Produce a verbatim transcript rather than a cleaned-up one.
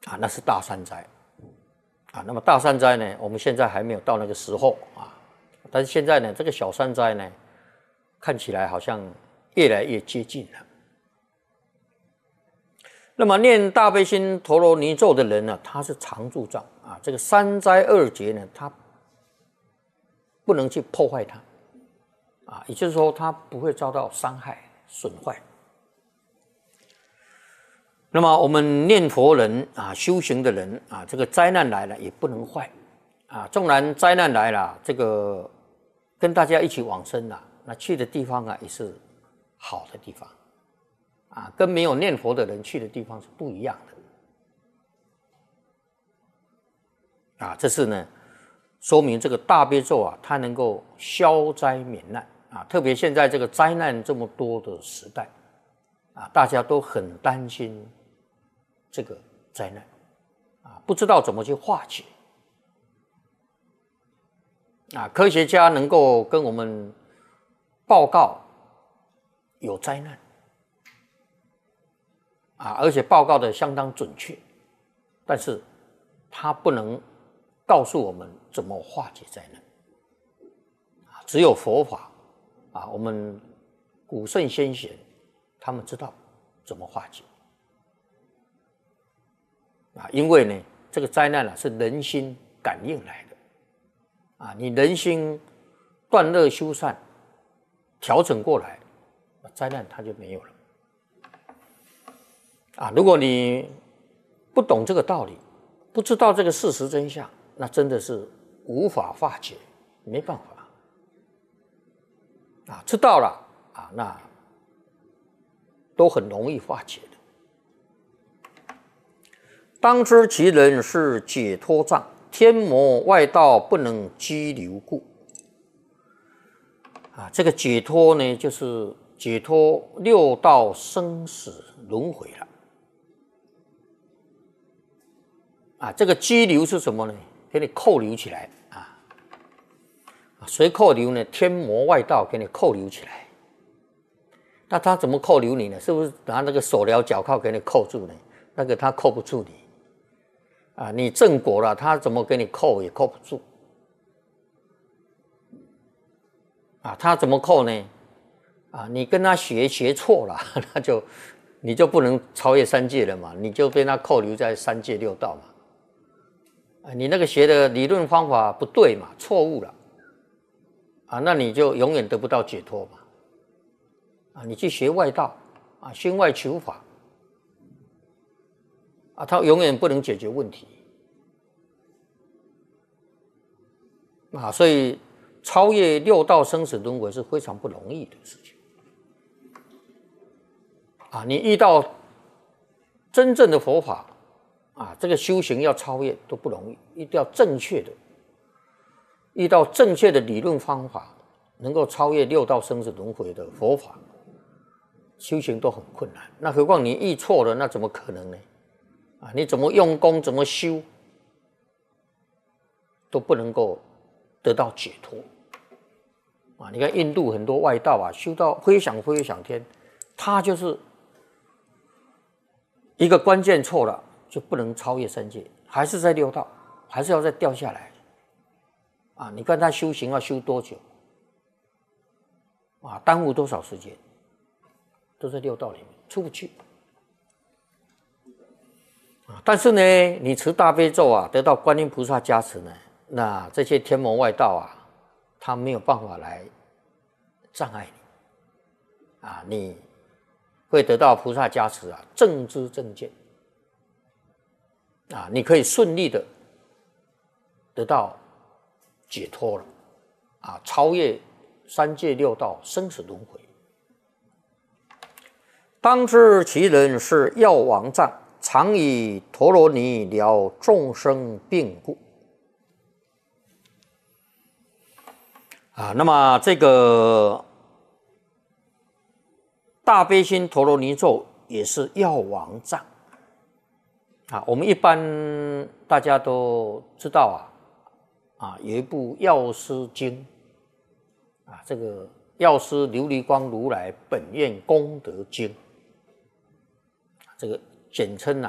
啊，那是大山灾啊。那么大山灾呢，我们现在还没有到那个时候啊，但是现在呢，这个小山灾呢，看起来好像越来越接近了。那么念大悲心陀罗尼咒的人呢，他是常住障啊，这个三灾二劫呢，他不能去破坏它啊，也就是说，他不会遭到伤害损坏。那么我们念佛人啊，修行的人啊，这个灾难来了也不能坏啊。纵然灾难来了，这个跟大家一起往生了，那去的地方啊也是好的地方啊，跟没有念佛的人去的地方是不一样的啊。这是呢，说明这个大悲咒啊，它能够消灾免难啊。特别现在这个灾难这么多的时代啊，大家都很担心这个灾难啊，不知道怎么去化解啊。科学家能够跟我们报告有灾难啊，而且报告的相当准确，但是他不能告诉我们怎么化解灾难啊。只有佛法啊，我们古圣先贤他们知道怎么化解啊，因为呢，这个灾难啊是人心感应来的啊，你人心断恶修善，调整过来，灾难它就没有了啊。如果你不懂这个道理，不知道这个事实真相，那真的是无法化解，没办法啊。知道了啊，那都很容易化解的。当知其人是解脱障，天魔外道不能激流故。啊，这个解脱呢，就是解脱六道生死轮回了。啊，这个激流是什么呢？给你扣留起来啊。谁扣留呢？天魔外道给你扣留起来。那他怎么扣留你呢？是不是拿那个手镣脚铐给你扣住呢？那个他扣不住你啊！你正果了，他怎么给你扣也扣不住啊！他怎么扣呢？啊，你跟他学学错了，那就你就不能超越三界了嘛，你就被他扣留在三界六道嘛。啊，你那个学的理论方法不对嘛，错误了啊，那你就永远得不到解脱嘛。啊，你去学外道啊，心外求法啊，它永远不能解决问题啊，所以超越六道生死轮回是非常不容易的事情啊。你遇到真正的佛法啊，这个修行要超越都不容易，一定要正确的，遇到正确的理论方法，能够超越六道生死轮回的佛法。修行都很困难，那何况你遇错了，那怎么可能呢？啊，你怎么用功，怎么修，都不能够得到解脱啊！你看印度很多外道啊，修到飞翔飞翔天，他就是一个关键错了，就不能超越三界，还是在六道，还是要再掉下来啊！你看他修行要修多久啊？耽误多少时间？都在六道里面出不去但是呢，你持大悲咒啊，得到观音菩萨加持呢，那这些天魔外道啊，他没有办法来障碍你啊，你会得到菩萨加持啊，正知正见啊，你可以顺利的得到解脱了啊，超越三界六道生死轮回。当知其人是药王障，常以陀罗尼疗众生病故。啊，那么这个大悲心陀罗尼咒也是药王障啊。我们一般大家都知道啊，啊有一部药师经啊，这个药师琉璃光如来本愿功德经。这个简称啊